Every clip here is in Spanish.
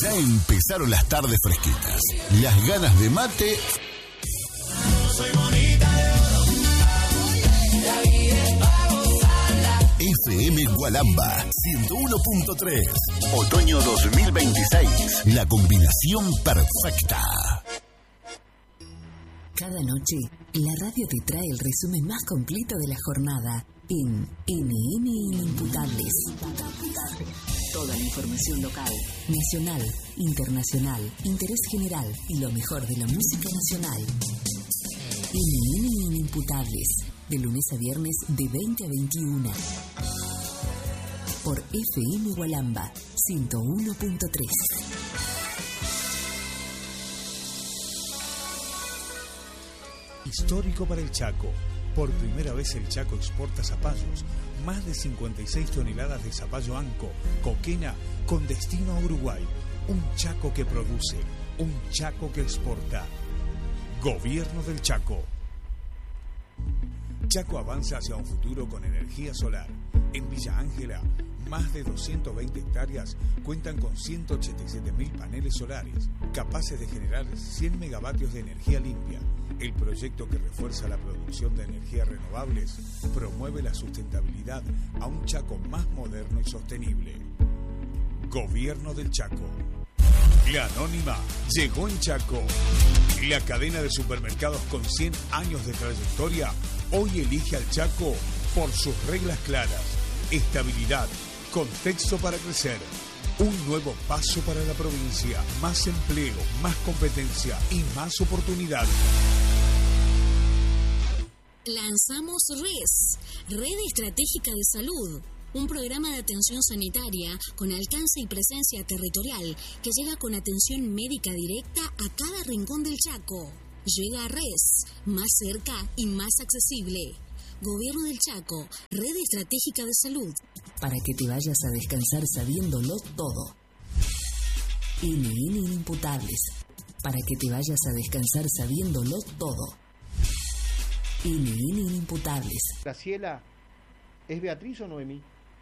Ya empezaron las tardes fresquitas. Las ganas de mate. Soy bonita de oro. FM Gualamba 101.3. Otoño 2026. La combinación perfecta. Cada noche, la radio te trae el resumen más completo de la jornada en NN Inimputables. Toda la información local, nacional, internacional, interés general y lo mejor de la música nacional. NN Inimputables, de lunes a viernes de 20 a 21. Por FM Gualamba 101.3. Histórico para el Chaco. Por primera vez el Chaco exporta zapallos. Más de 56 toneladas de zapallo anco, coquena, con destino a Uruguay. Un Chaco que produce, un Chaco que exporta. Gobierno del Chaco. Chaco avanza hacia un futuro con energía solar. En Villa Ángela, más de 220 hectáreas cuentan con 187.000 paneles solares, capaces de generar 100 megavatios de energía limpia. El proyecto, que refuerza la producción de energías renovables, promueve la sustentabilidad a un Chaco más moderno y sostenible. Gobierno del Chaco. La Anónima llegó en Chaco. La cadena de supermercados con 100 años de trayectoria hoy elige al Chaco por sus reglas claras, estabilidad, contexto para crecer. Un nuevo paso para la provincia, más empleo, más competencia y más oportunidades. Lanzamos Red Estratégica de Salud, un programa de atención sanitaria con alcance y presencia territorial que llega con atención médica directa a cada rincón del Chaco. Llega a RES, más cerca y más accesible. Gobierno del Chaco, Red Estratégica de Salud. Para que te vayas a descansar sabiéndolo todo. NN Inimputables. Para que te vayas a descansar sabiéndolo todo. NN Inimputables. Graciela, ¿es Beatriz o Noemí?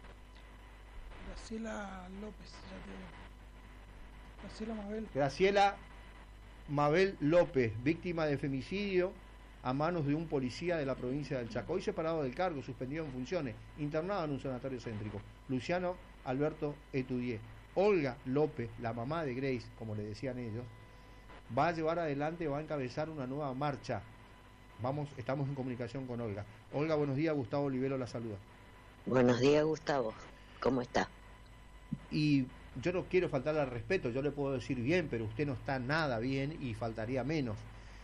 Graciela López, Graciela Mabel. Graciela Mabel López, víctima de femicidio a manos de un policía de la provincia del Chaco. Hoy separado del cargo, suspendido en funciones, internado en un sanatorio céntrico. Luciano Alberto Etudié. Olga López, la mamá de Grace, como le decían ellos, va a llevar adelante, va a encabezar una nueva marcha. Estamos en comunicación con Olga. Olga, buenos días, Gustavo Olivero la saluda. Buenos días, Gustavo. ¿Cómo está? Y yo no quiero faltarle al respeto, yo le puedo decir bien, pero usted no está nada bien y faltaría menos.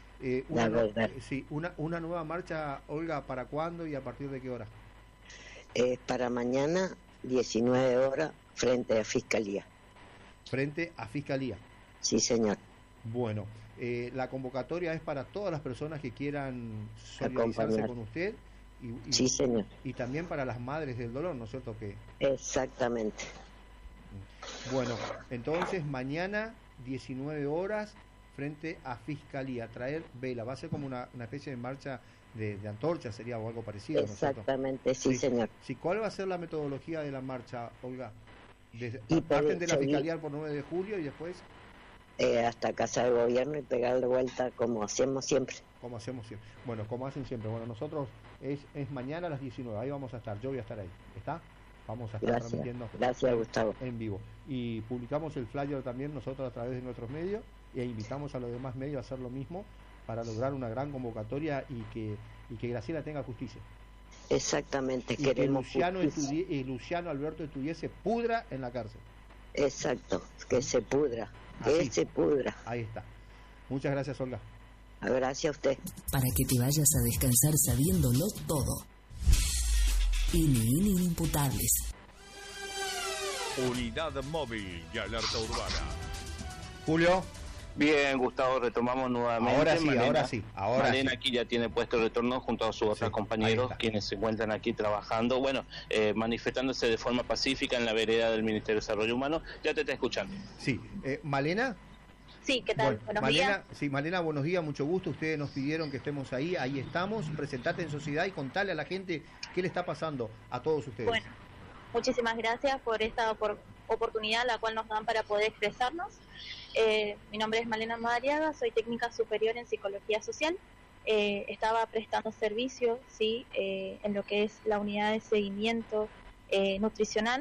Una nueva marcha, Olga, ¿para cuándo y a partir de qué hora? Para mañana, 19 horas, frente a Fiscalía. ¿Frente a Fiscalía? Sí, señor. Bueno, la convocatoria es para todas las personas que quieran solidarizarse con usted. Sí, señor. Y también para las madres del dolor, ¿no es cierto? Exactamente. Bueno, entonces mañana 19 horas frente a Fiscalía, traer vela, va a ser como una especie de marcha de antorcha, sería o algo parecido. Exactamente, ¿no es cierto? Sí, señor. Sí, ¿cuál va a ser la metodología de la marcha, Olga? Parten de la Fiscalía por 9 de julio y después... hasta Casa de Gobierno y pegar de vuelta como hacemos siempre. Como hacemos siempre. Bueno, como hacen siempre. Bueno, nosotros es mañana a las 19, ahí vamos a estar, yo voy a estar ahí, ¿está? Vamos a estar transmitiendo. Gracias, Gustavo. En vivo. Y publicamos el flyer también nosotros a través de nuestros medios e invitamos a los demás medios a hacer lo mismo para lograr una gran convocatoria y que Graciela tenga justicia. Exactamente, y queremos que Luciano Alberto Etudié se pudra en la cárcel. Exacto, que se pudra, se pudra. Ahí está. Muchas gracias, Olga. Gracias a usted. Para que te vayas a descansar sabiéndolo todo. NN Inimputables. Unidad móvil y alerta urbana. Julio. Bien, Gustavo, retomamos nuevamente. Ahora sí. Malena aquí ya tiene puesto el retorno junto a sus otros compañeros, quienes se encuentran aquí trabajando, manifestándose de forma pacífica en la vereda del Ministerio de Desarrollo Humano. Ya te está escuchando. Sí. ¿Malena? Sí, ¿qué tal? Bueno, buenos días. Sí, Malena, buenos días, mucho gusto. Ustedes nos pidieron que estemos ahí estamos. Presentate en sociedad y contale a la gente qué le está pasando a todos ustedes. Bueno, muchísimas gracias por esta oportunidad la cual nos dan para poder expresarnos. Mi nombre es Malena Madariaga, soy técnica superior en psicología social. Estaba prestando servicio, ¿sí? En lo que es la unidad de seguimiento nutricional.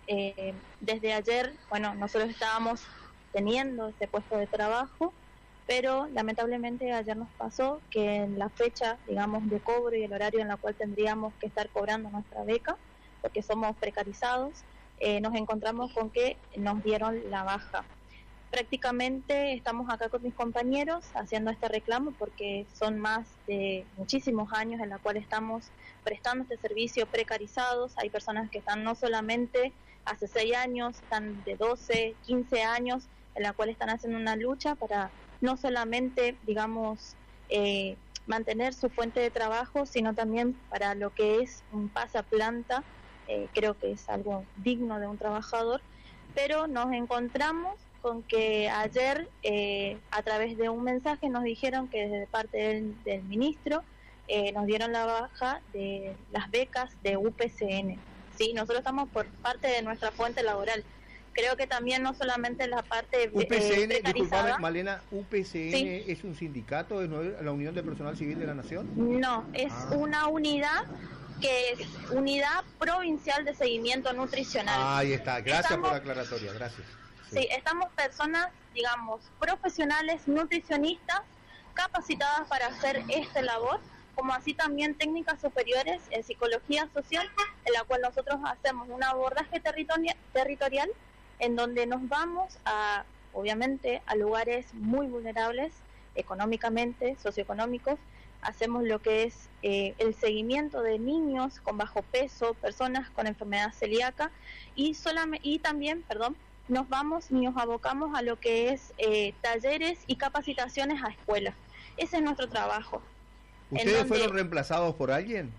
Desde ayer, bueno, nosotros estábamos teniendo este puesto de trabajo, pero lamentablemente ayer nos pasó que en la fecha, digamos, de cobro y el horario en la cual tendríamos que estar cobrando nuestra beca, porque somos precarizados, nos encontramos con que nos dieron la baja. Prácticamente estamos acá con mis compañeros haciendo este reclamo porque son más de muchísimos años en la cual estamos prestando este servicio precarizados. Hay personas que están no solamente hace 6 años, están de 12, 15 años, en la cual están haciendo una lucha para no solamente, digamos, mantener su fuente de trabajo, sino también para lo que es un pasaplanta. Creo que es algo digno de un trabajador, pero nos encontramos con que ayer, a través de un mensaje, nos dijeron que desde parte del ministro nos dieron la baja de las becas de UPCN. ¿Sí? Nosotros estamos por parte de nuestra fuente laboral. Creo que también no solamente la parte UPCN, precarizada. disculpame, Malena, ¿UPCN sí. es un sindicato de la Unión de Personal Civil de la Nación? No, es una unidad que es Unidad Provincial de Seguimiento Nutricional. Ahí está, gracias por la aclaratoria, gracias. Sí, estamos personas, digamos, profesionales, nutricionistas, capacitadas para hacer esta labor, como así también técnicas superiores en psicología social, en la cual nosotros hacemos un abordaje territorial en donde nos vamos a, obviamente, a lugares muy vulnerables económicamente, socioeconómicos. Hacemos lo que es el seguimiento de niños con bajo peso, personas con enfermedad celíaca y también, nos vamos y nos abocamos a lo que es talleres y capacitaciones a escuelas. Ese es nuestro trabajo. ¿Ustedes fueron reemplazados por alguien?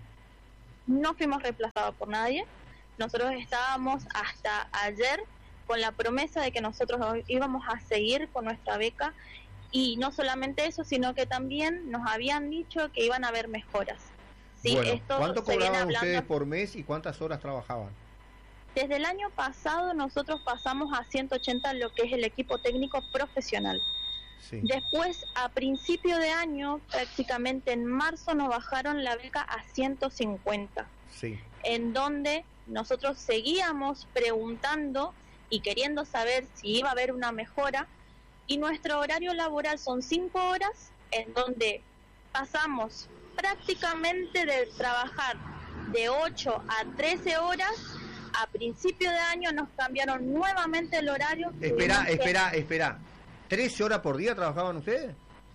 No fuimos reemplazados por nadie. Nosotros estábamos hasta ayer con la promesa de que nosotros íbamos a seguir con nuestra beca, y no solamente eso, sino que también nos habían dicho que iban a haber mejoras. ¿Sí? Bueno, ¿cuánto cobraban ustedes por mes y cuántas horas trabajaban? Desde el año pasado nosotros pasamos a 180 lo que es el equipo técnico profesional. Sí. Después, a principio de año, prácticamente en marzo, nos bajaron la beca a 150. Sí. En donde nosotros seguíamos preguntando y queriendo saber si iba a haber una mejora, y nuestro horario laboral son 5 horas, en donde pasamos prácticamente de trabajar de 8 a 13 horas. A principio de año nos cambiaron nuevamente el horario. Espera. ¿13 horas por día trabajaban ustedes?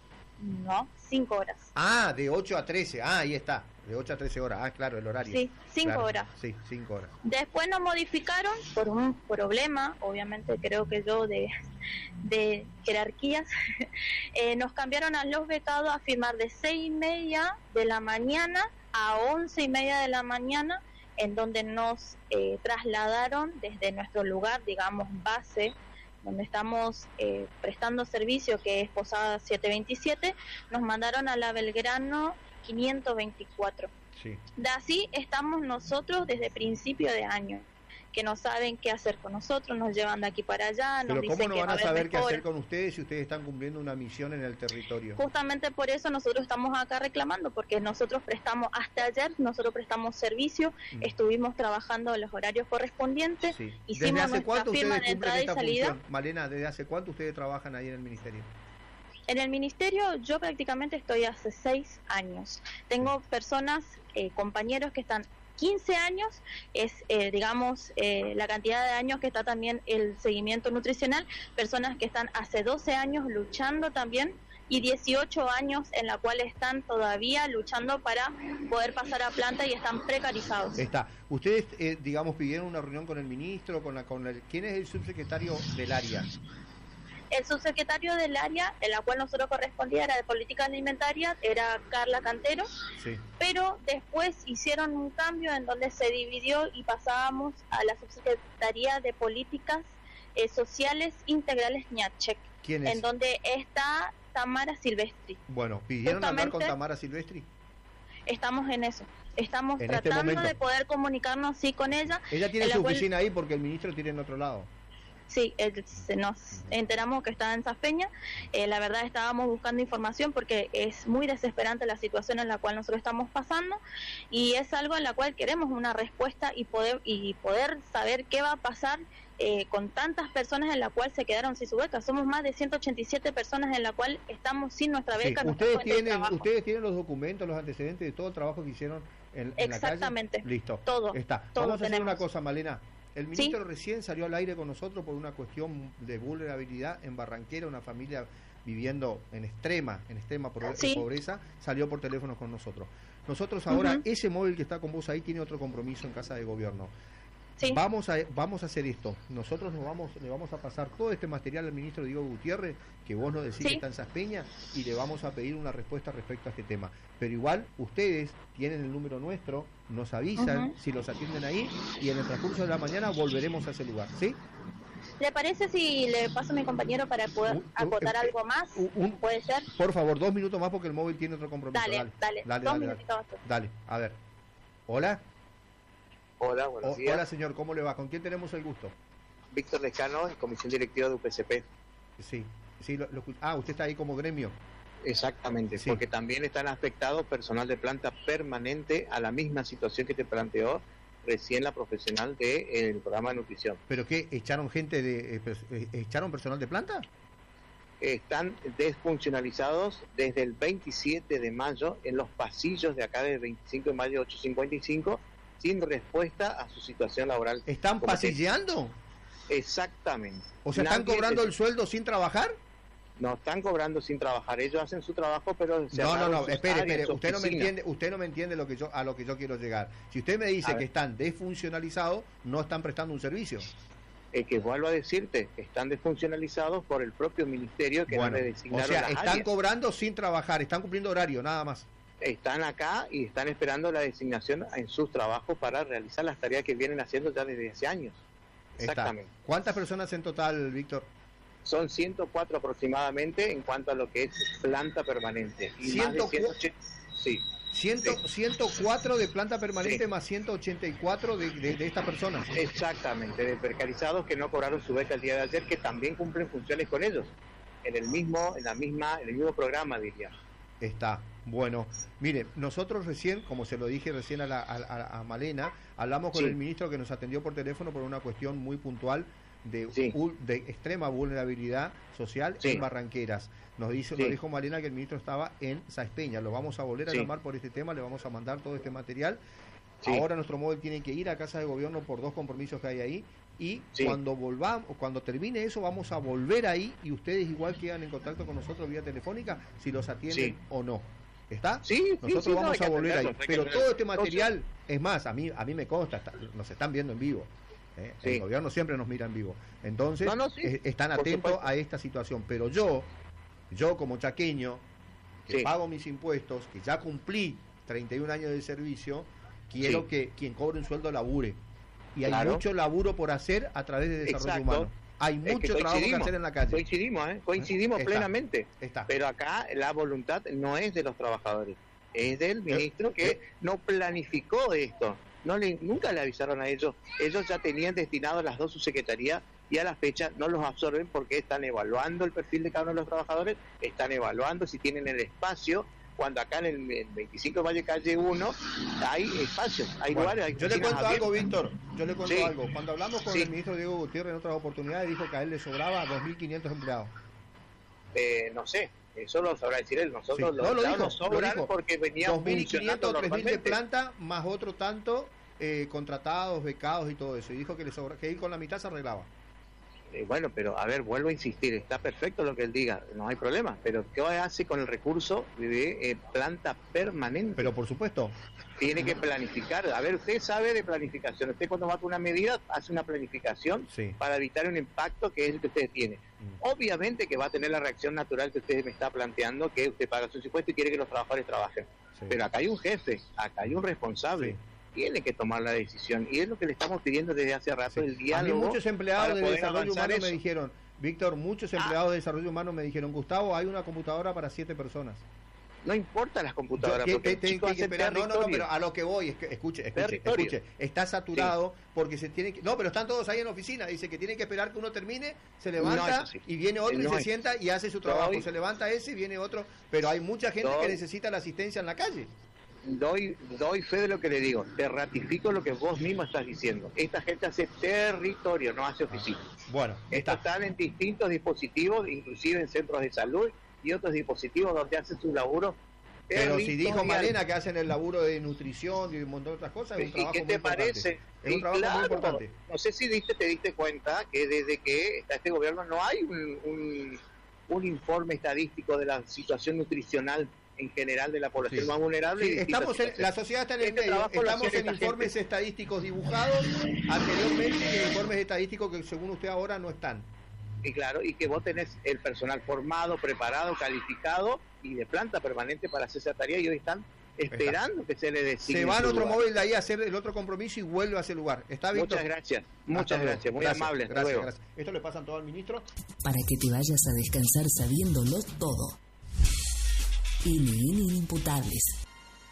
No, 5 horas. Ah, de 8 a 13. Ah, ahí está. De 8 a 13 horas. Ah, claro, el horario. Sí, 5 horas. Sí, 5 horas. Después nos modificaron por un problema, obviamente creo que yo de jerarquías. Nos cambiaron a los becados a firmar de 6:30 de la mañana a 11:30 de la mañana, en donde nos trasladaron desde nuestro lugar, digamos, base, donde estamos prestando servicio, que es Posada 727, nos mandaron a la Belgrano 524. Sí. De así estamos nosotros desde principio de año, que no saben qué hacer con nosotros, nos llevan de aquí para allá. Pero nos ¿cómo dicen no que van va a saber qué mejor. hacer con ustedes si ustedes están cumpliendo una misión en el territorio? Justamente por eso nosotros estamos acá reclamando, porque nosotros prestamos, hasta ayer, nosotros prestamos servicio, estuvimos trabajando en los horarios correspondientes, sí. hicimos nuestra firma de entrada y salida. Función? Malena, ¿desde hace cuánto ustedes trabajan ahí en el ministerio? En el ministerio yo prácticamente estoy hace 6 años. Tengo personas, compañeros que están 15 años, es la cantidad de años que está también el seguimiento nutricional, personas que están hace 12 años luchando también, y 18 años en la cual están todavía luchando para poder pasar a planta y están precarizados. Está. Ustedes, pidieron una reunión con el ministro, ¿quién es el subsecretario del área? El subsecretario del área, en la cual nosotros correspondía, era de política alimentaria, era Carla Cantero, sí. Pero después hicieron un cambio en donde se dividió y pasábamos a la subsecretaría de políticas sociales integrales Ñachek. ¿Quién es? En donde está Tamara Silvestri. Bueno, ¿pidieron hablar con Tamara Silvestri? Estamos en eso. Estamos tratando de poder comunicarnos con ella. Ella tiene su oficina ahí porque el ministro tiene en otro lado. Sí, nos enteramos que estaba en Saspeña. La verdad estábamos buscando información porque es muy desesperante la situación en la cual nosotros estamos pasando y es algo en la cual queremos una respuesta y poder saber qué va a pasar con tantas personas en la cual se quedaron sin su beca. Somos más de 187 personas en la cual estamos sin nuestra beca. Sí. Ustedes tienen los documentos, los antecedentes de todo el trabajo que hicieron en la calle. Exactamente. Listo. Todo. Está. Todo Vamos a hacer tenemos. una cosa, Malena. El ministro ¿Sí? recién salió al aire con nosotros por una cuestión de vulnerabilidad en Barranquera, una familia viviendo en extrema Sí. pobreza, salió por teléfono con nosotros. Nosotros ahora, ese móvil que está con vos ahí tiene otro compromiso en Casa de Gobierno. Sí. Vamos a hacer esto. Nosotros le vamos a pasar todo este material al ministro Diego Gutiérrez, que vos nos decís Sí. que está en Saspeña, y le vamos a pedir una respuesta respecto a este tema. Pero igual, ustedes tienen el número nuestro, nos avisan si los atienden ahí, y en el transcurso de la mañana volveremos a ese lugar, ¿sí? ¿Le parece si le paso a mi compañero para poder acotar algo más? ¿Puede ser? Por favor, 2 minutos más porque el móvil tiene otro compromiso. Dale. 2 minutitos más. Dale, a ver. ¿Hola? Hola, buenos días. Hola, señor, ¿cómo le va? ¿Con quién tenemos el gusto? Víctor Lescano, comisión directiva de UPCP. Sí, usted está ahí como gremio. Exactamente, Sí. porque también están afectados personal de planta permanente a la misma situación que te planteó recién la profesional del programa de nutrición. ¿Pero qué? ¿Echaron echaron personal de planta? Están desfuncionalizados desde el 27 de mayo en los pasillos de acá del 25 de mayo 855 sin respuesta a su situación laboral. ¿Están pasilleando? Exactamente. O sea, ¿están cobrando el sueldo sin trabajar? No, están cobrando sin trabajar. Ellos hacen su trabajo, pero No, espere. Usted no me entiende a lo que yo quiero llegar. Si usted me dice que están desfuncionalizados, no están prestando un servicio. Que vuelvo a decirte, están desfuncionalizados por el propio ministerio que no le designaron. O sea, las están áreas. Cobrando sin trabajar, están cumpliendo horario, nada más. Están acá y están esperando la designación en sus trabajos para realizar las tareas que vienen haciendo ya desde hace años. Exactamente. ¿Cuántas personas en total, Víctor? Son 104 aproximadamente en cuanto a lo que es planta permanente. Y más de 180, sí. 104 de planta permanente, sí, más 184 de estas personas. Exactamente, de precarizados que no cobraron su beca el día de ayer, que también cumplen funciones con ellos, en el mismo programa, diría. Está. Bueno, mire, nosotros recién, como se lo dije recién a Malena, hablamos con el ministro que nos atendió por teléfono por una cuestión muy puntual de extrema vulnerabilidad social en Barranqueras. Nos dijo Malena que el ministro estaba en Saspeña. Lo vamos a volver a llamar por este tema, le vamos a mandar todo este material. Ahora nuestro móvil tiene que ir a Casa de Gobierno por 2 compromisos que hay ahí. Y cuando termine eso, vamos a volver ahí y ustedes igual quedan en contacto con nosotros vía telefónica si los atienden o no. ¿Está? Nosotros vamos a volver ahí. Pero todo este material, es más, a mí me consta, nos están viendo en vivo. El gobierno siempre nos mira en vivo. Entonces, están atentos a esta situación. Pero yo como chaqueño, que pago mis impuestos, que ya cumplí 31 años de servicio, quiero que quien cobre un sueldo labure. Y hay mucho laburo por hacer a través de desarrollo humano. Hay mucho trabajo que hacer en la calle. Coincidimos plenamente. Pero acá la voluntad no es de los trabajadores, es del ministro que no planificó esto. Nunca le avisaron a ellos. Ellos ya tenían destinados las 2 subsecretarías y a la fecha no los absorben porque están evaluando el perfil de cada uno de los trabajadores, están evaluando si tienen el espacio, cuando acá en el 25 de mayo calle 1 hay espacios, hay lugares, hay. Yo le cuento algo, Víctor, algo. Cuando hablamos con el ministro Diego Gutiérrez en otras oportunidades, dijo que a él le sobraba 2.500 empleados. No sé, eso lo sabrá decir él. Nosotros nos sobran porque veníamos 2.500, 3.000 de planta, más otro tanto contratados, becados y todo eso. Y dijo que le sobra, que él con la mitad se arreglaba. Bueno, pero a ver, vuelvo a insistir, está perfecto lo que él diga, no hay problema, pero ¿qué hace con el recurso de planta permanente? Pero por supuesto. Tiene que planificar. A ver, usted sabe de planificación, usted cuando va con una medida hace una planificación para evitar un impacto que es el que usted tiene. Obviamente que va a tener la reacción natural que usted me está planteando, que usted paga sus impuestos y quiere que los trabajadores trabajen. Pero acá hay un jefe, acá hay un responsable. Tiene que tomar la decisión y es lo que le estamos pidiendo desde hace rato, el diálogo. A mí muchos empleados de desarrollo humano me dijeron, Víctor, muchos empleados de desarrollo humano me dijeron, Gustavo, hay una computadora para 7 personas. No importa las computadoras. No, pero a lo que voy, es que, escuche, está saturado porque se tiene que... No, pero están todos ahí en la oficina, dice que tienen que esperar que uno termine, se levanta y viene otro y se sienta y hace su trabajo, se levanta ese y viene otro, pero hay mucha gente que necesita la asistencia en la calle. Doy fe de lo que le digo, te ratifico lo que vos mismo estás diciendo. Esta gente hace territorio, no hace oficina. Bueno, están en distintos dispositivos, inclusive en centros de salud y otros dispositivos donde hacen su laburo. Pero si dijo Malena que hacen el laburo de nutrición y un montón de otras cosas, es un trabajo muy importante. Es un trabajo muy importante. No sé si te diste cuenta que desde que está este gobierno no hay un informe estadístico de la situación nutricional en general de la población más vulnerable. Sí, la sociedad está en el medio, estamos en informes estadísticos dibujados anteriormente y en informes estadísticos que según usted ahora no están. Y claro, y que vos tenés el personal formado, preparado, calificado y de planta permanente para hacer esa tarea y hoy están esperando que se le designe. Se va en otro móvil de ahí a hacer el otro compromiso y vuelve a ese lugar. ¿Está bien? Muchas gracias, muy amable. Gracias. Esto le pasan todo al ministro. Para que te vayas a descansar sabiéndolo todo. Inimputables.